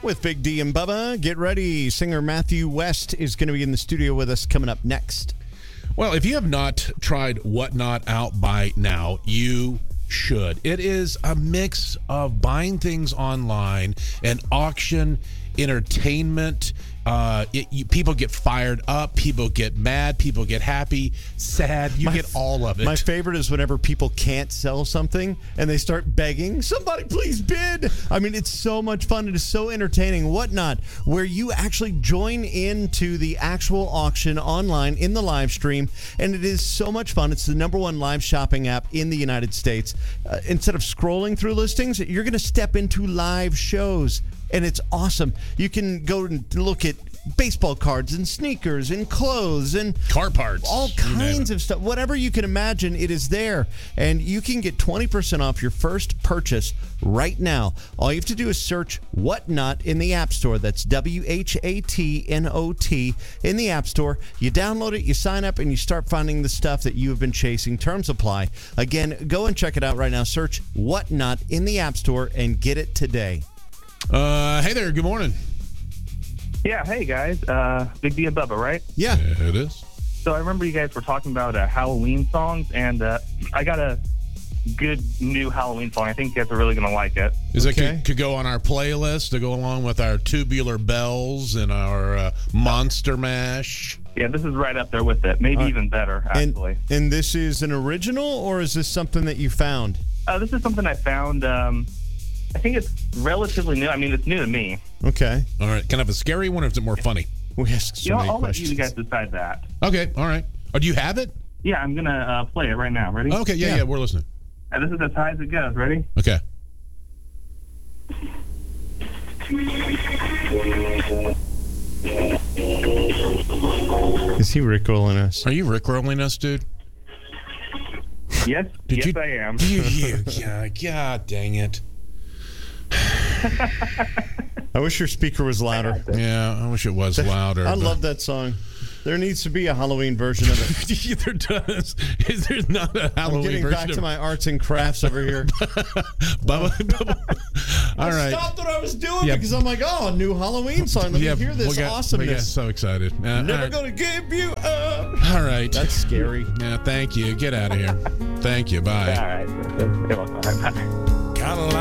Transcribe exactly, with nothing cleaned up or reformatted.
with Big D and Bubba. Get ready. Singer Matthew West is going to be in the studio with us coming up next. Well, if you have not tried Whatnot out by now, you should. It is a mix of buying things online and auction, entertainment. Uh, it, you, people get fired up, people get mad, people get happy, sad. You My- get all of it. My favorite is whenever people can't sell something and they start begging, somebody please bid. I mean, it's so much fun. It is so entertaining. Whatnot, where you actually join into the actual auction online in the live stream, and it is so much fun. It's the number one live shopping app in the United States. Uh, instead of scrolling through listings, you're going to step into live shows. And it's awesome. You can go and look at baseball cards and sneakers and clothes and car parts, all kinds of stuff. Whatever you can imagine, it is there. And you can get twenty percent off your first purchase right now. All you have to do is search Whatnot in the App Store. That's W H A T N O T in the App Store. You download it, you sign up, and you start finding the stuff that you have been chasing. Terms apply. Again, go and check it out right now. Search Whatnot in the App Store and get it today. Uh, hey there, good morning. Yeah, hey guys, uh, Big D and Bubba, right? Yeah. Yeah, it is. So I remember you guys were talking about uh, Halloween songs, and uh, I got a good new Halloween song. I think you guys are really going to like it. Is Okay. it could, could go on our playlist to go along with our Tubular Bells and our uh, Monster Mash? Yeah, this is right up there with it. Maybe Uh, even better, And, actually. and this is an original, or is this something that you found? Uh, this is something I found. Um, I think it's relatively new. I mean, it's new to me. Okay. All right, can I have a scary one or is it more funny? We ask so You know, many I'll questions. let you guys decide that. Okay, all right. Oh, do you have it? Yeah, I'm going to uh, play it right now. Ready? Okay, yeah, Yeah. yeah, we're listening. And this is as high as it goes. Ready? Okay. Is he rickrolling us? Are you rickrolling us, dude? Yes, Did yes you, I am. You, you, yeah, God dang it. I wish your speaker was louder. Yeah, I wish it was louder. I but- love that song. There needs to be a Halloween version of it. there does. Is there not a I'm Halloween getting version back of to my arts and crafts over here. Bubba, Bubba. All I right. stopped what I was doing Yeah. because I'm like, oh, a new Halloween song. Let Yeah, me hear this we got, We got awesomeness. so excited. Uh, all Never right. gonna give you up. All right. That's scary. Yeah, thank you. Get out of here. Thank you. Bye. All right. You're welcome. Bye.